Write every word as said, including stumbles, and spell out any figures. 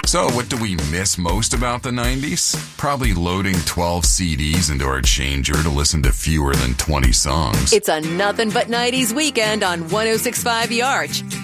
So, what do we miss most about the nineties? Probably loading twelve C Ds into our changer to listen to fewer than twenty songs. It's a nothing but nineties weekend on one oh six point five The Arch.